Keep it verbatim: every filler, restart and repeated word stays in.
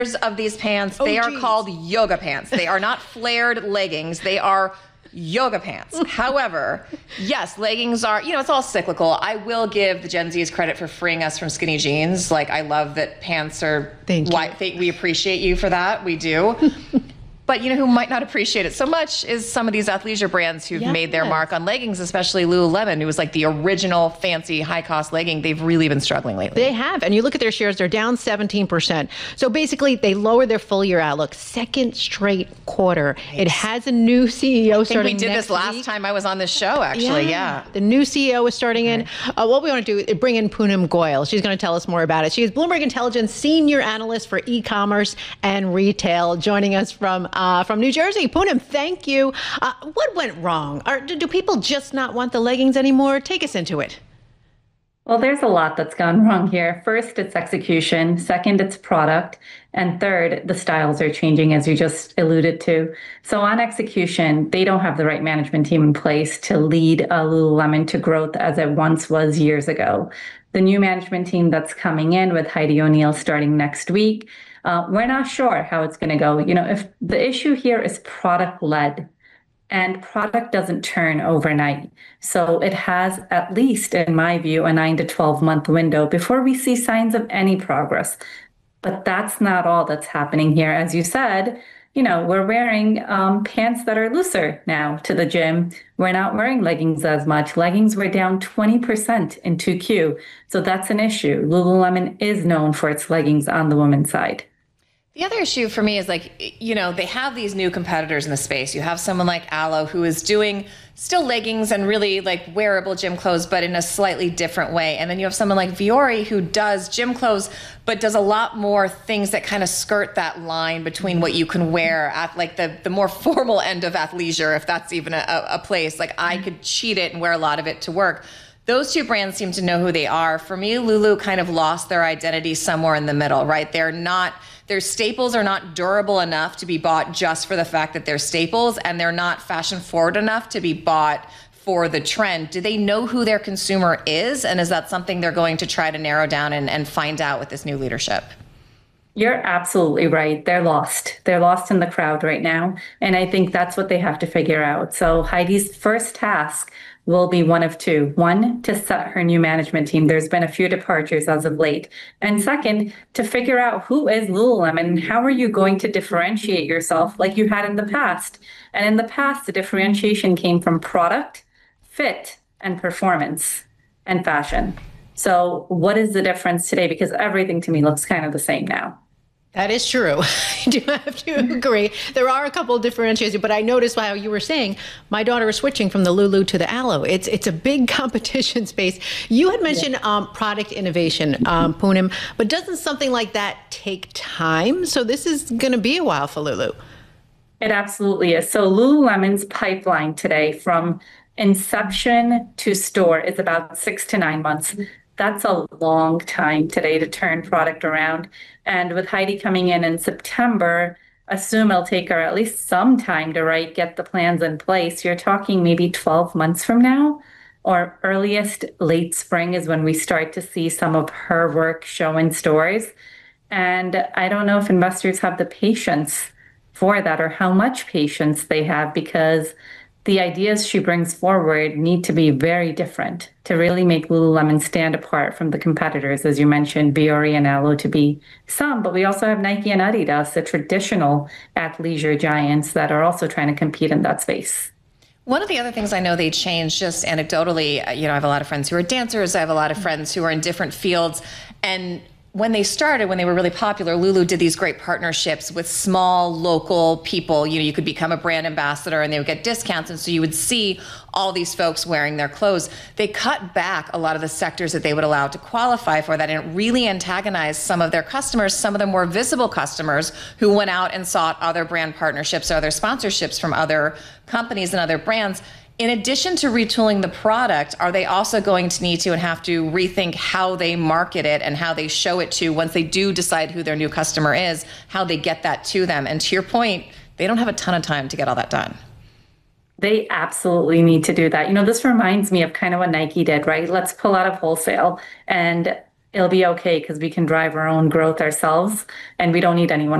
of these pants. Oh, they are geez. called yoga pants. They are not flared leggings. They are yoga pants. However, yes, leggings are, you know, it's all cyclical. I will give the Gen Zs credit for freeing us from skinny jeans. Like, I love that pants are, Thank you. why, they, we appreciate you for that. We do. But you know who might not appreciate it so much is some of these athleisure brands who've Yes. made their mark on leggings, especially Lululemon, who was like the original fancy high-cost legging. They've really been struggling lately. They have. And you look at their shares, they're down seventeen percent. So basically, they lowered their full year outlook, second straight quarter. It has a new C E O I think starting we did next this last week. time I was on this show, actually. Yeah. The new C E O is starting in. Uh, what we want to do is bring in Poonam Goyal. She's going to tell us more about it. She is Bloomberg Intelligence Senior Analyst for E-commerce and Retail, joining us from uh, from New Jersey. Poonam, thank you. Uh, what went wrong? Are, do, do people just not want the leggings anymore? Take us into it. Well, there's a lot that's gone wrong here. First, it's execution. Second, it's product. And third, the styles are changing, as you just alluded to. So on execution, they don't have the right management team in place to lead uh, Lululemon to growth as it once was years ago. The new management team that's coming in with Heidi O'Neill starting next week, uh, we're not sure how it's going to go. You know, if the issue here is product-led, and product doesn't turn overnight. So it has, at least in my view, a nine to twelve month window before we see signs of any progress. But that's not all that's happening here. As you said, you know, we're wearing um, pants that are looser now to the gym. We're not wearing leggings as much. Leggings were down twenty percent in two Q. So that's an issue. Lululemon is known for its leggings on the women's side. The other issue for me is, like, you know, they have these new competitors in the space. You have someone like Alo, who is doing still leggings and really like wearable gym clothes, but in a slightly different way. And then you have someone like Vuori, who does gym clothes, but does a lot more things that kind of skirt that line between what you can wear at like the, the more formal end of athleisure, if that's even a, a place. Like, I could cheat it and wear a lot of it to work. Those two brands seem to know who they are. For me, Lulu kind of lost their identity somewhere in the middle, right? They're not, their staples are not durable enough to be bought just for the fact that they're staples, and they're not fashion forward enough to be bought for the trend. Do they know who their consumer is? And is that something they're going to try to narrow down and, and find out with this new leadership? You're absolutely right. They're lost. They're lost in the crowd right now. And I think that's what they have to figure out. So Heidi's first task will be one of two. One, to set her new management team. There's been a few departures as of late. And second, to figure out who is Lululemon and how are you going to differentiate yourself like you had in the past. And in the past, the differentiation came from product, fit, and performance, and fashion. So what is the difference today? Because everything to me looks kind of the same now. That is true. I do have to agree. There are a couple of differentiations, but I noticed while you were saying my daughter is switching from the Lulu to the Alo. It's it's a big competition space. You had mentioned yeah. um, product innovation, um, Poonam, but doesn't something like that take time? So this is going to be a while for Lulu. It absolutely is. So Lululemon's pipeline today from inception to store is about six to nine months. That's a long time today to turn product around. And with Heidi coming in in September, assume it'll take her at least some time to right, get the plans in place. You're talking maybe twelve months from now, or earliest late spring is when we start to see some of her work show in stores. And I don't know if investors have the patience for that or how much patience they have, because the ideas she brings forward need to be very different to really make Lululemon stand apart from the competitors. As you mentioned, Vuori and Alo to be some, but we also have Nike and Adidas, the traditional athleisure giants that are also trying to compete in that space. One of the other things I know they changed, just anecdotally, you know, I have a lot of friends who are dancers. I have a lot of friends who are in different fields. And when they started, when they were really popular, Lulu did these great partnerships with small local people. You know, you could become a brand ambassador and they would get discounts. And so you would see all these folks wearing their clothes. They cut back a lot of the sectors that they would allow to qualify for that, and it really antagonized some of their customers, some of the more visible customers who went out and sought other brand partnerships or other sponsorships from other companies and other brands. In addition to retooling the product, are they also going to need to and have to rethink how they market it and how they show it to, once they do decide who their new customer is, how they get that to them? And to your point, they don't have a ton of time to get all that done. They absolutely need to do that. You know, this reminds me of kind of what Nike did, right? Let's pull out of wholesale and it'll be okay because we can drive our own growth ourselves and we don't need anyone